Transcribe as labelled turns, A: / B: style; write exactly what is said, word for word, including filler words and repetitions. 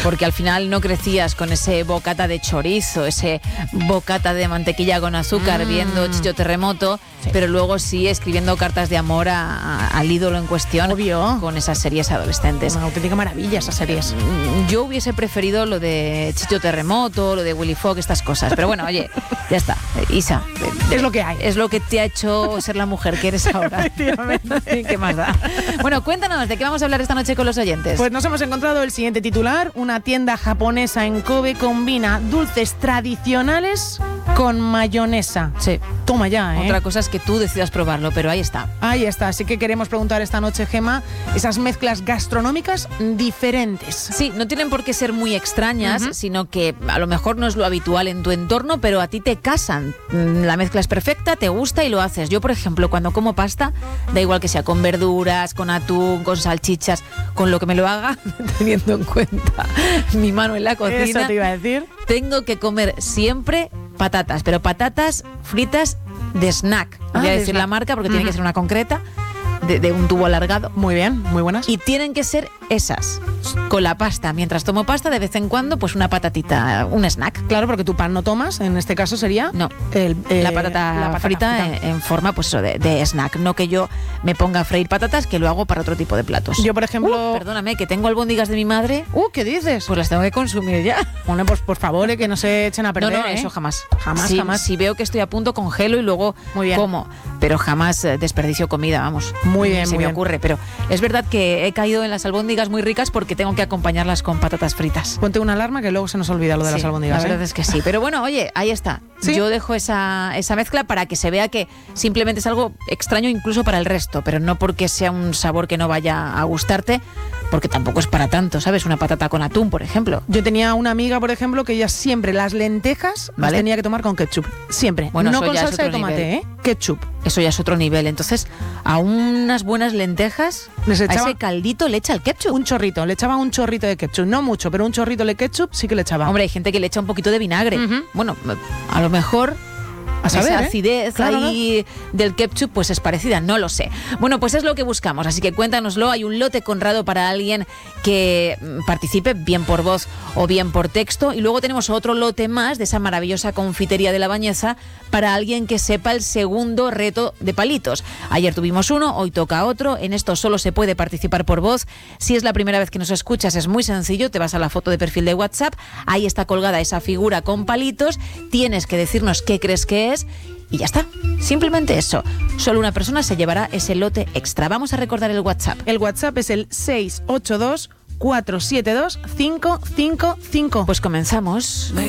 A: porque al final no crecías con ese bocata de chorizo, ese bocata de mantequilla con azúcar, mm. viendo Chicho Terremoto, sí. pero luego sí escribiendo cartas de amor a, a, al ídolo en cuestión.
B: Obvio.
A: Con esas series adolescentes.
B: Una auténtica maravilla esas series.
A: Yo hubiese preferido lo de Chicho Terremoto, lo de Willy Fogg, estas cosas, pero bueno, oye, ya está. Isa,
B: es lo que hay.
A: Es lo que te ha hecho ser la mujer que eres ahora.
B: Efectivamente.
A: ¿Qué más da? Bueno, cuéntanos, ¿de qué vamos a hablar esta noche con los oyentes?
B: Pues nos hemos encontrado el siguiente titular. Una tienda japonesa en Kobe combina dulces tradicionales con mayonesa.
A: Sí.
B: Toma ya, ¿eh?
A: Otra cosa es que tú decidas probarlo, pero ahí está.
B: Ahí está. Así que queremos preguntar esta noche, Gemma, esas mezclas gastronómicas diferentes.
A: Sí, no tienen por qué ser muy extrañas, uh-huh. sino que a lo mejor no es lo habitual en tu entorno, pero a ti te casan. La mezcla es perfecta, te gusta y lo haces. Yo, por ejemplo, cuando como pasta, da igual que sea con verduras, con atún, con salchichas, con lo que me lo haga, teniendo en cuenta mi mano en la cocina.
B: Eso te iba a decir.
A: Tengo que comer siempre patatas, pero patatas fritas de snack. No voy
B: ah,
A: a decir la marca porque uh-huh. tiene que ser una concreta. De, de un tubo alargado.
B: Muy bien, muy buenas.
A: Y tienen que ser esas, con la pasta. Mientras tomo pasta, de vez en cuando, pues una patatita, un snack.
B: Claro, porque tu pan no tomas, en este caso sería...
A: No,
B: el, eh,
A: la, patata
B: la patata
A: frita,
B: frita
A: en, en forma pues de, de snack. No que yo me ponga a freír patatas, que lo hago para otro tipo de platos.
B: Yo, por ejemplo...
A: Uh, perdóname, que tengo albóndigas de mi madre.
B: Uh, ¿qué dices?
A: Pues las tengo que consumir ya.
B: Bueno, pues por favor, eh, que no se echen a perder.
A: No, no,
B: ¿eh?
A: eso jamás.
B: Jamás,
A: sí,
B: jamás.
A: Si veo que estoy a punto, congelo y luego
B: muy bien.
A: como. Pero jamás eh, desperdicio comida, vamos.
B: Muy bien,
A: Se
B: muy
A: me
B: bien.
A: ocurre. Pero es verdad que he caído en las albóndigas muy ricas porque tengo que acompañarlas con patatas fritas.
B: Ponte una alarma que luego se nos olvida lo de
A: sí,
B: las albóndigas.
A: La verdad
B: ¿eh?
A: es que sí. Pero bueno, oye, ahí está.
B: ¿Sí?
A: Yo dejo esa, esa mezcla para que se vea que simplemente es algo extraño incluso para el resto, pero no porque sea un sabor que no vaya a gustarte, porque tampoco es para tanto, ¿sabes? Una patata con atún, por ejemplo.
B: Yo tenía una amiga, por ejemplo, que ella siempre las lentejas
A: ¿vale?
B: las tenía que tomar con ketchup. Siempre.
A: Bueno,
B: no con
A: ya
B: salsa
A: es
B: de tomate,
A: nivel.
B: ¿eh? Ketchup.
A: Eso ya es otro nivel. Entonces, a unas buenas lentejas,
B: Les echaba
A: a ese caldito le echa el ketchup.
B: Un chorrito, le echaba un chorrito de ketchup. No mucho, pero un chorrito de ketchup sí que le echaba.
A: Hombre, hay gente que le echa un poquito de vinagre.
B: Uh-huh.
A: Bueno, a lo mejor...
B: A saber,
A: esa
B: ¿eh?
A: acidez
B: claro,
A: ahí ¿no? del ketchup pues es parecida, no lo sé. Bueno, pues es lo que buscamos, así que cuéntanoslo. Hay un lote Conrado para alguien que participe, bien por voz o bien por texto. Y luego tenemos otro lote más de esa maravillosa confitería de La Bañeza para alguien que sepa el segundo reto de palitos. Ayer tuvimos uno, hoy toca otro. En esto solo se puede participar por voz. Si es la primera vez que nos escuchas, es muy sencillo. Te vas a la foto de perfil de WhatsApp, ahí está colgada esa figura con palitos. Tienes que decirnos qué crees que es y ya está, simplemente eso. Solo una persona se llevará ese lote extra. Vamos a recordar el WhatsApp.
B: El WhatsApp es el seis ocho dos, cuatro siete dos, cinco cinco cinco.
A: Pues comenzamos.